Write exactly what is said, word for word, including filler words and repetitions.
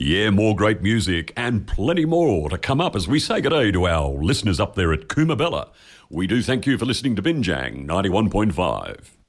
Yeah, more great music and plenty more to come up as we say good day to our listeners up there at Coomabella. We do thank you for listening to Binjang ninety-one point five.